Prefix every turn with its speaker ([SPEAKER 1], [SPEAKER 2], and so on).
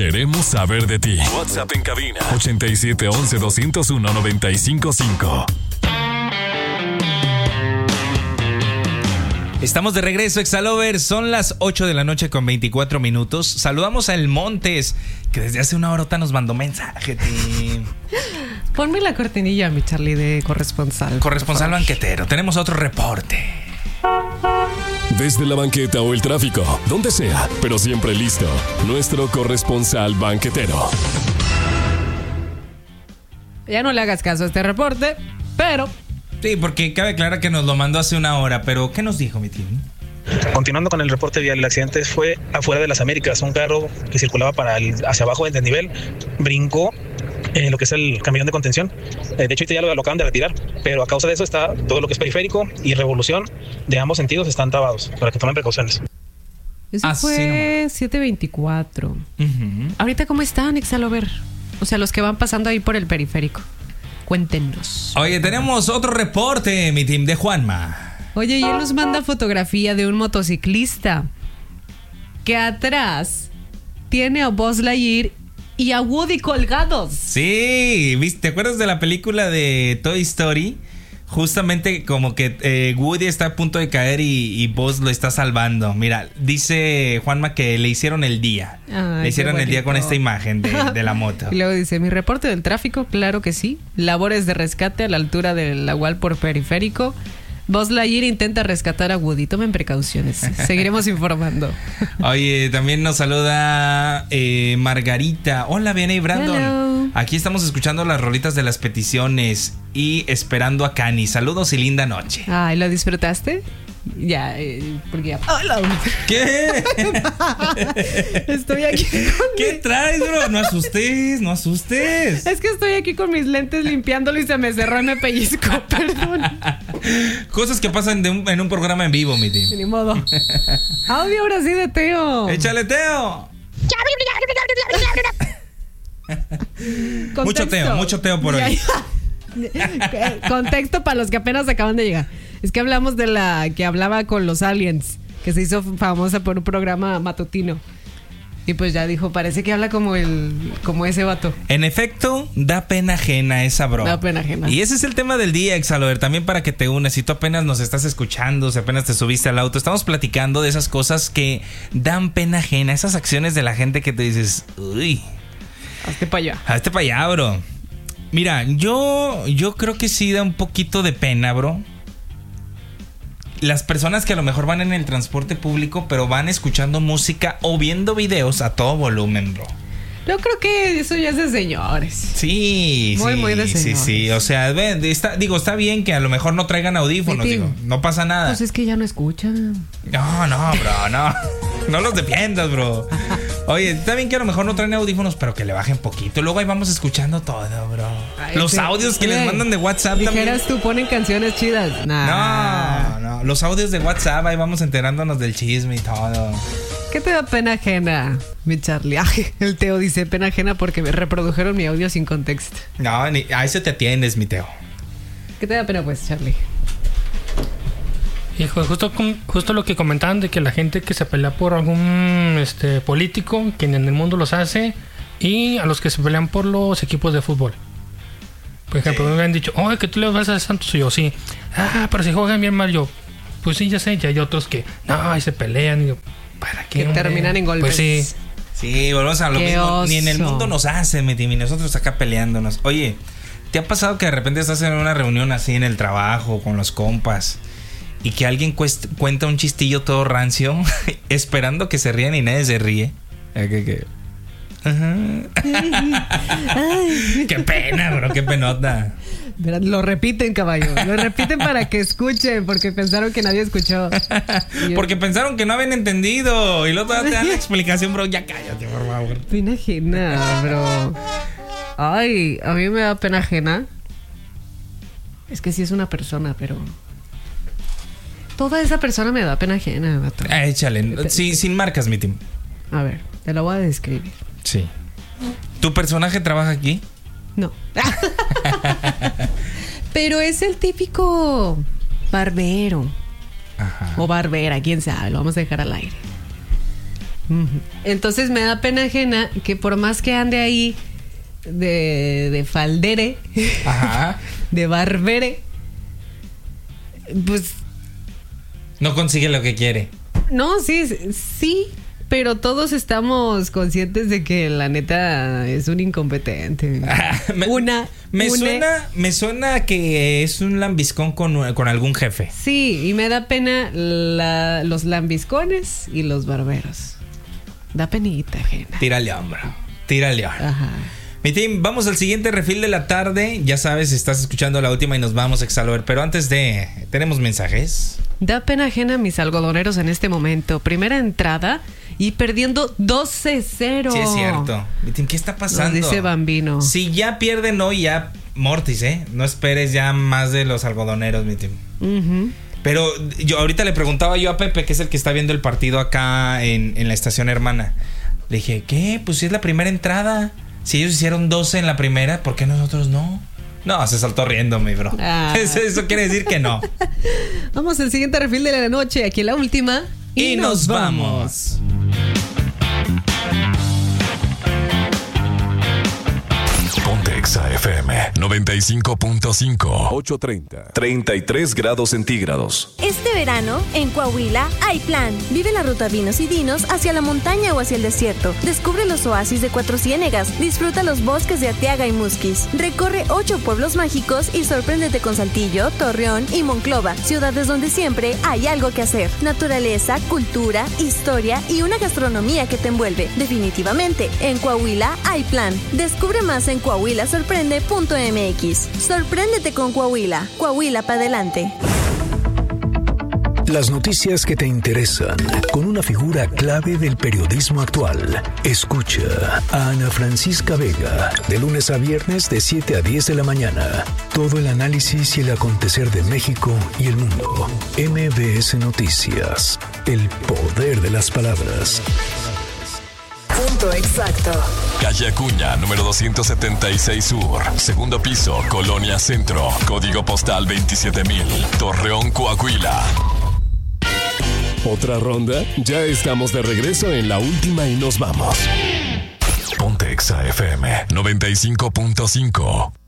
[SPEAKER 1] Queremos saber de ti. WhatsApp en cabina 8711-201-955.
[SPEAKER 2] Estamos de regreso, Exalovers. Son las 8 de la noche con 24 minutos. Saludamos a El Montes, que desde hace una horota nos mandó mensaje.
[SPEAKER 3] Ponme la cortinilla, mi Charlie, de corresponsal.
[SPEAKER 2] Corresponsal banquetero. Tenemos otro reporte.
[SPEAKER 1] Desde la banqueta o el tráfico, donde sea, pero siempre listo. Nuestro corresponsal banquetero.
[SPEAKER 3] Ya no le hagas caso a este reporte, pero...
[SPEAKER 2] Sí, porque cabe aclarar que nos lo mandó hace una hora, pero ¿qué nos dijo, mi tío?
[SPEAKER 4] Continuando con el reporte vial, el accidente fue afuera de las Américas. Un carro que circulaba hacia abajo del desnivel brincó lo que es el camión de contención. De hecho, ya lo acaban de retirar, pero a causa de eso está todo lo que es periférico y revolución de ambos sentidos están trabados, para que tomen precauciones.
[SPEAKER 3] Eso fue 7:24. Ahorita, ¿cómo están, Exalover? O sea, los que van pasando ahí por el periférico. Cuéntenos.
[SPEAKER 2] Oye, tenemos otro reporte, mi team, de Juanma.
[SPEAKER 3] Oye, y él nos manda fotografía de un motociclista que atrás tiene a Buzz Lightyear y a Woody colgados.
[SPEAKER 2] Sí, ¿te acuerdas de la película de Toy Story? Justamente como que Woody está a punto de caer y Buzz lo está salvando. Mira, dice Juanma que le hicieron el día.
[SPEAKER 3] Ay,
[SPEAKER 2] le hicieron el día con esta imagen de la moto.
[SPEAKER 3] Y luego dice, mi reporte del tráfico, claro que sí. Labores de rescate a la altura del Lagual por periférico. Buzz Lightyear intenta rescatar a Woody. Tomen precauciones. Seguiremos informando.
[SPEAKER 2] Oye, también nos saluda Margarita. Hola, Vianney y Brandon.
[SPEAKER 3] Hello.
[SPEAKER 2] Aquí estamos escuchando las rolitas de las peticiones y esperando a Cani. Saludos y linda noche.
[SPEAKER 3] Ay, ¿lo disfrutaste? Ya, porque ya... ¡Hola!
[SPEAKER 2] ¿Qué?
[SPEAKER 3] Estoy aquí
[SPEAKER 2] ¿Qué traes, bro? No asustes.
[SPEAKER 3] Es que estoy aquí con mis lentes limpiándolo y se me cerró y me pellizcó, perdón.
[SPEAKER 2] Cosas que pasan en un programa en vivo, mi team.
[SPEAKER 3] Ni modo. Audio ahora sí de Teo.
[SPEAKER 2] ¡Échale, Teo! Mucho Teo por hoy.
[SPEAKER 3] Contexto para los que apenas acaban de llegar. Es que hablamos de la que hablaba con los aliens, que se hizo famosa por un programa matutino. Y pues ya dijo, parece que habla como ese vato.
[SPEAKER 2] En efecto, da pena ajena esa bro.
[SPEAKER 3] Da pena ajena.
[SPEAKER 2] Y ese es el tema del día, Exalover. También para que te unas. Si tú apenas nos estás escuchando, si apenas te subiste al auto, estamos platicando de esas cosas que dan pena ajena. Esas acciones de la gente que te dices, uy,
[SPEAKER 3] hazte para
[SPEAKER 2] allá, bro. Mira, yo creo que sí da un poquito de pena, bro. Las personas que a lo mejor van en el transporte público, pero van escuchando música o viendo videos a todo volumen, bro.
[SPEAKER 3] Yo creo que eso ya es de señores.
[SPEAKER 2] Sí,
[SPEAKER 3] muy de señores.
[SPEAKER 2] Sí. O sea, está bien que a lo mejor no traigan audífonos, no pasa nada.
[SPEAKER 3] Pues es que ya no escuchan.
[SPEAKER 2] No, bro, no. No los defiendas, bro. Oye, está bien que a lo mejor no traen audífonos, pero que le bajen poquito. Luego ahí vamos escuchando todo, bro.
[SPEAKER 3] Ay,
[SPEAKER 2] los audios que les mandan de WhatsApp también.
[SPEAKER 3] Dijeras tú, ponen canciones chidas.
[SPEAKER 2] No. Los audios de WhatsApp, ahí vamos enterándonos del chisme y todo.
[SPEAKER 3] ¿Qué te da pena ajena, mi Charlie? Ay, el Teo dice pena ajena porque me reprodujeron mi audio sin contexto.
[SPEAKER 2] No, a eso te atiendes, mi Teo.
[SPEAKER 3] ¿Qué te da pena, pues, Charlie?
[SPEAKER 5] Hijo, justo lo que comentaban de que la gente que se pelea por algún político, quien en el mundo los hace, y a los que se pelean por los equipos de fútbol. Por ejemplo, me habían dicho, que tú le vas a Santos, y yo, sí. Pero si juegan bien mal, yo, pues sí, ya sé. Y hay otros que, no, y se pelean, y yo, ¿para qué?
[SPEAKER 3] Que terminan en golpes.
[SPEAKER 5] Pues sí.
[SPEAKER 2] Sí, volvemos a lo mismo.
[SPEAKER 3] Oso.
[SPEAKER 2] Ni en el mundo nos hacen, ni nosotros acá peleándonos. Oye, ¿te ha pasado que de repente estás en una reunión así en el trabajo, con los compas, y que alguien cuenta un chistillo todo rancio, esperando que se rían y nadie se ríe? Ajá. Qué pena, bro, qué penota.
[SPEAKER 3] Lo repiten, caballo. Lo repiten para que escuchen, porque pensaron que nadie escuchó.
[SPEAKER 2] Porque pensaron que no habían entendido. Y luego te dan la explicación, bro. Ya cállate, por favor.
[SPEAKER 3] Pena ajena, bro. Ay, a mí me da pena ajena. Es que sí es una persona, pero toda esa persona me da pena ajena, vato.
[SPEAKER 2] Échale. Sí, sin marcas, mi team.
[SPEAKER 3] A ver, te lo voy a describir.
[SPEAKER 2] Sí. ¿Tu personaje trabaja aquí?
[SPEAKER 3] No. Pero es el típico barbero.
[SPEAKER 2] Ajá.
[SPEAKER 3] O barbera, quién sabe, lo vamos a dejar al aire. Entonces me da pena ajena que por más que ande ahí de faldere,
[SPEAKER 2] Ajá.
[SPEAKER 3] de barbere, pues
[SPEAKER 2] No consigue lo que quiere.
[SPEAKER 3] no, sí, pero todos estamos conscientes de que la neta es un incompetente.
[SPEAKER 2] Me suena que es un lambiscón con algún jefe.
[SPEAKER 3] Sí, y me da pena los lambiscones y los barberos. Da penita ajena.
[SPEAKER 2] Tírale hombro. Tírale hombro.
[SPEAKER 3] Ajá.
[SPEAKER 2] Mi team, vamos al siguiente refil de la tarde. Ya sabes, estás escuchando la última y nos vamos a Exalover. Pero antes de... ¿Tenemos mensajes?
[SPEAKER 3] Da pena ajena a mis algodoneros en este momento. Primera entrada y perdiendo 12-0.
[SPEAKER 2] Sí, es cierto. Mi team, ¿qué está pasando?
[SPEAKER 3] Nos dice Bambino.
[SPEAKER 2] Si ya pierden hoy, ya mortis, ¿eh? No esperes ya más de los algodoneros, mi team. Pero yo ahorita le preguntaba yo a Pepe, que es el que está viendo el partido acá en la estación hermana. Le dije, ¿qué? Pues si es la primera entrada. Si ellos hicieron 12 en la primera, ¿por qué nosotros no? No, se saltó riendo, mi bro. Eso quiere decir que no.
[SPEAKER 3] Vamos al siguiente refil de la noche. Aquí la última.
[SPEAKER 2] Y nos vamos.
[SPEAKER 1] Ponte Exa FM 95.5.
[SPEAKER 6] 8:30. 33 grados centígrados.
[SPEAKER 7] Este verano, en Coahuila, hay plan. Vive la ruta Vinos y Dinos hacia la montaña o hacia el desierto. Descubre los oasis de Cuatro Ciénegas. Disfruta los bosques de Arteaga y Musquis. Recorre 8 pueblos mágicos y sorpréndete con Saltillo, Torreón y Monclova. Ciudades donde siempre hay algo que hacer. Naturaleza, cultura, historia y una gastronomía que te envuelve. Definitivamente, en Coahuila hay plan. Descubre más en coahuilasorprende.mx. Sorpréndete con Coahuila. Coahuila para adelante.
[SPEAKER 8] Las noticias que te interesan, con una figura clave del periodismo actual. Escucha a Ana Francisca Vega, de lunes a viernes de 7 a 10 de la mañana. Todo el análisis y el acontecer de México y el mundo. MBS Noticias, el poder de las palabras.
[SPEAKER 9] Punto exacto.
[SPEAKER 1] Calle Acuña, número 276 Sur. Segundo piso, Colonia Centro. Código postal 27000. Torreón, Coahuila. ¿Otra ronda? Ya estamos de regreso en la última y nos vamos. Ponte Exa FM 95.5.